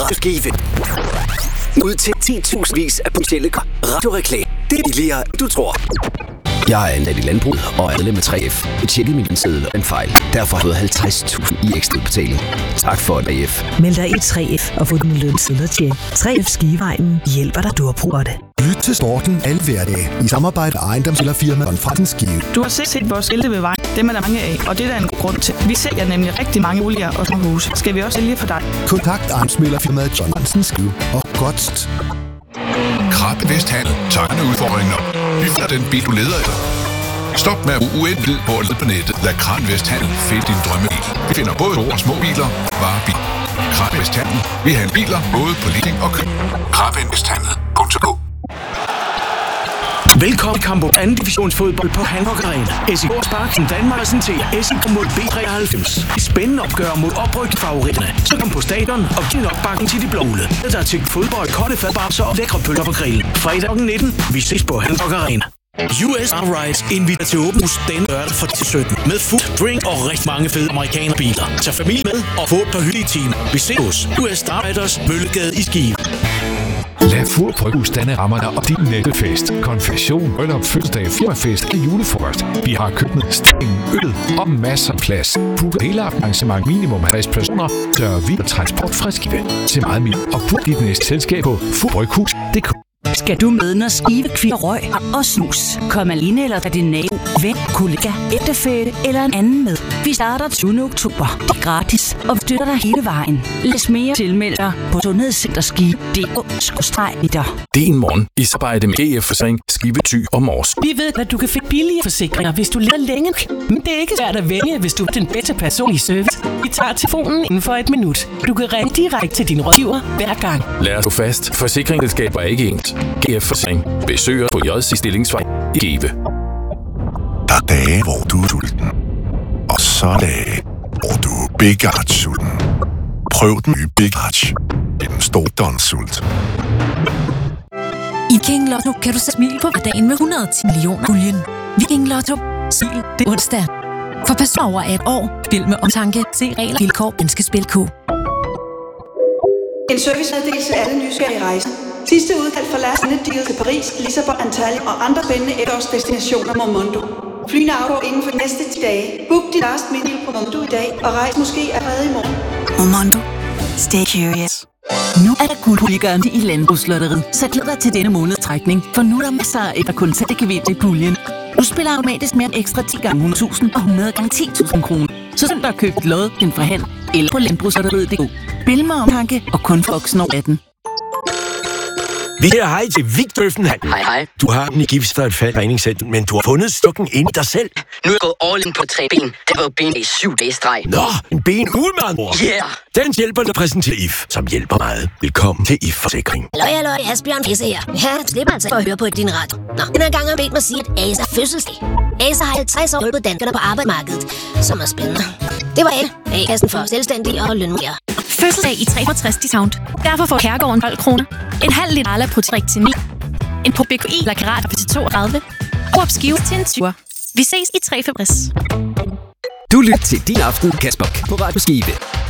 Radio Skive. Ud til 10.000 vis af potentielle radioreklame. Det er billigere, end du tror. Jeg er ansat i landbruget og er medlem med 3F. Jeg tjekkede min lønseddel og en fejl. Derfor har jeg fået 50.000 i ekstra betaling. Tak for det, 3F. Meld dig i 3F og få din lønseddel tjek. 3F Skiveegnen hjælper dig, du har brug for det. Lyt til Sporten alle hverdage i samarbejde med ejendomsmæglerfirmaet Konferens Skive. Du har set vores skilte ved vejen. Dem er der mange af, og det er der en god grund til. Vi sælger nemlig rigtig mange boliger og sommerhuse. Skal vi også sælge for dig? Kontakt ejendomsmæglerfirmaet John Skive og Godst. Krabbe Vesthandel tager en udfordringer. Vi finder den bil, du leder efter. Stop med at bruge uendeligt på at lede på nettet. Lad Krabbe Vesthandel finde din drømmebil. Vi finder både store og små biler, varebil. Krabbe Vesthandel. Vi har biler både på leasing og køb. KrabbeVesthandel.dk. Velkommen i kamp 2. divisionsfodbold på Hancock Arena. SIK Spark, som Danmark præsenterer SIK mod B93. I spændende opgør mod oprykket favoritterne. Så kom på stadion og giv en opbakning til de blåule. Der er til fodbold, korte fadbamser og lækre pølser på grillen. Fredag kl. 19. Vi ses på Hancock Arena. US Rides inviterer til åbent hus denne lørdag fra 17 med food, drink og rigtig mange fede amerikanerbiler. Tag familie med og få et par hyggelige timer. Vi ses hos US Riders Møllegade i Skive. Lad Furbryghusstande rammer dig og din nettefest. Konfession, bryllup, fødselsdag, firmafest og julefrokost. Vi har køkkenet, sten, øl og masser af plads. Book hele arrangement minimum 50 personer. Dør vild og transport fra Skive. Til meget mere og book dit næste selskab på furbryghus.dk. Skal du med, når Skive kvitter røg og snus? Kom alene eller din nabo, ven, kollega, ægtefælle eller en anden med. Vi starter 20. oktober. Det er gratis, og vi støtter dig hele vejen. Læs mere tilmeld dig på Sundhedscenter Skive.dk/meter. Din morgen i samarbejde med GF Forsikring, Skive, Thy og Mors. Vi ved, at du kan få billige forsikringer, hvis du leder længe. Men det er ikke svært at vælge, hvis du er den bedste person i service. Vi tager telefonen inden for et minut. Du kan ringe direkte til din rådgiver hver gang. Lad os få fast. Forsikringsselskaber er ikke ens. GF Forsikring. Besøg os på JC Stillingsvej i Give. Der er dage, hvor du er sulten. Og så er dage, hvor du er Big Arch sulten. Prøv den nye Big Arch. En stor donsult. I King Lotto kan du sætte smil på dagen med 110 millioner puljen. Viking Lotto. Smil det onsdag. For personer over 18 år. Spil med omtanke. Se regler, vilkår, danske spil-K. En servicemeddelelse til alle nysgerrige rejser. Sidste udkald for last minute deal til Paris, Lissabon, Antalya og andre spændende efterårsdestinationer Momondo. Flyene afgår inden for de næste 10 dage. Book din last minute deal på Momondo i dag og rejs måske allerede i morgen. Momondo. Stay curious. Nu er der guldhuligaranti i Landbrugslotteriet, så glæd dig til denne måneds trækning, for nu er der masser af kontante gevinster i puljen. Du spiller automatisk mere end ekstra 10 gange 100.000 og 100 gange 10.000 kroner. Så send dig at købe et lod, din forhand eller på Landbrugslotteriet.dk. Spil med omtanke og kun for voksne over 18. Vi siger hej til Vigtøften. Hej. Du har den i gips for et faldtræningscenter, men du har fundet stukken inde i dig selv. Nu er jeg gået all in på 3 ben. Det var ben i 7 dage streg. Nå, en ben uden med andre ord. Yeah. Den hjælper, der præsenterer IF, som hjælper meget. Velkommen til IF Forsikring. Løj, Asbjørn Pisse her. Ja, slipper altså for at høre på din radio. Nå, den her gang har bedt mig sige, at Asa er fødselsdag. Asa har 50 år hjulpet danskerne på arbejdsmarkedet, som er spændende. Det var A-kassen for selvstændige og lønmodtagere. Fødselsdag i 360 discount. Derfor får Kærgården 12 kroner. En halv liter Arla Protect til 9. En på BKI La Karat til 32. Og opskive til en 20. Vi ses i 365. Du lytter til Din Aften Kasper på Radio Skive.